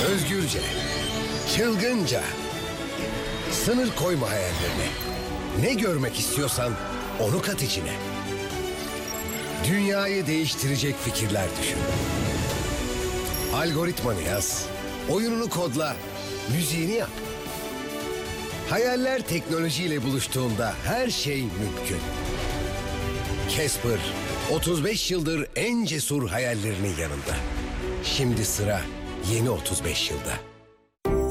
Özgürce, çılgınca. Sınır koyma hayallerine. Ne görmek istiyorsan onu kat içine. Dünyayı değiştirecek fikirler düşün. Algoritmanı yaz, oyununu kodla, müziğini yap. Hayaller teknolojiyle buluştuğunda her şey mümkün. Casper, 35 yıldır en cesur hayallerinin yanında. Şimdi sıra yeni 35 yılda.